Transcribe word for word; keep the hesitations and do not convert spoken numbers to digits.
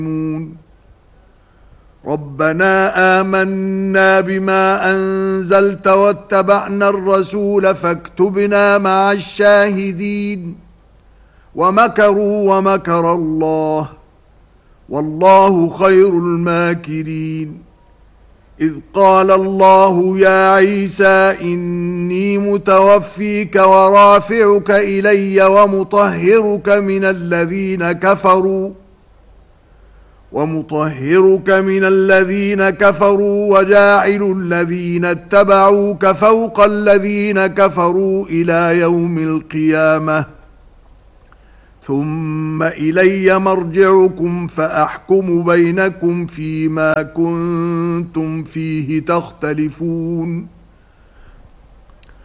ربنا آمنا بما أنزلت واتبعنا الرسول فاكتبنا مع الشاهدين ومكروا ومكر الله والله خير الماكرين إذ قال الله يا عيسى إني متوفيك ورافعك إلي ومطهرك من الذين كفروا ومطهرك من الذين كفروا وجاعل الذين اتبعوك فوق الذين كفروا إلى يوم القيامة ثم إلي مرجعكم فأحكم بينكم فيما كنتم فيه تختلفون